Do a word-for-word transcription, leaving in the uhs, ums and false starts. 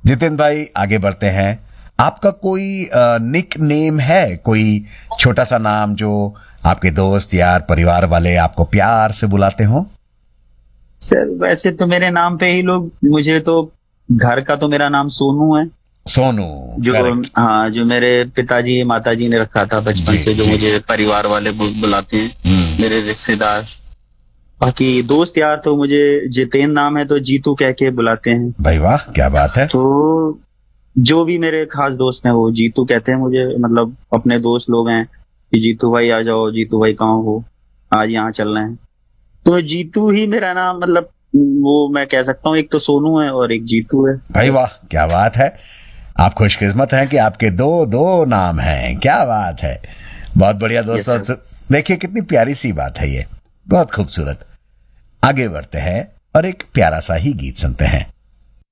जितिन भाई आगे बढ़ते हैं। आपका कोई निक नेम है, कोई छोटा सा नाम जो आपके दोस्त यार परिवार वाले आपको प्यार से बुलाते हो? सर वैसे तो मेरे नाम पे ही लोग, मुझे तो घर का तो मेरा नाम सोनू है। सोनू, जो correct. हाँ, जो मेरे पिताजी माताजी ने रखा था बचपन जी, से, जो जी. मुझे परिवार वाले बु- बुलाते हैं, हम्म, मेरे रिश्तेदार। बाकी दोस्त यार तो मुझे जितेन नाम है तो जीतू कह के बुलाते हैं। भाई वाह, क्या बात है। तो जो भी मेरे खास दोस्त हैं वो जीतू कहते हैं मुझे, मतलब अपने दोस्त लोग हैं कि जीतू भाई आ जाओ, जीतू भाई कहाँ हो, आज यहाँ चल रहे हैं। तो जीतू ही मेरा नाम, मतलब वो मैं कह सकता हूँ, एक तो सोनू है और एक जीतू है। भाई वाह, क्या बात है। आप खुशकिस्मत हैं कि आपके दो दो नाम हैं। क्या बात है, बहुत बढ़िया दोस्तों। Yes, देखिए कितनी प्यारी सी बात है ये, बहुत खूबसूरत। आगे बढ़ते हैं और एक प्यारा सा ही गीत सुनते हैं।